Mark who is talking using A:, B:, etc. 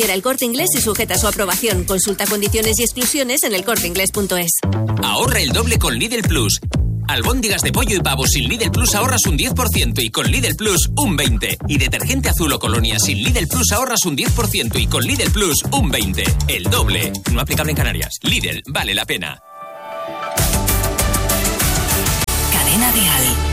A: Era El Corte Inglés y sujeta su aprobación. Consulta condiciones y exclusiones en elcorteinglés.es.
B: Ahorra el doble con Lidl Plus. Albóndigas de pollo y pavo sin Lidl Plus ahorras un 10% y con Lidl Plus un 20%. Y detergente azul o colonia sin Lidl Plus ahorras un 10% y con Lidl Plus un 20%. El doble. No aplicable en Canarias. Lidl, vale la pena.
C: Cadena Dial.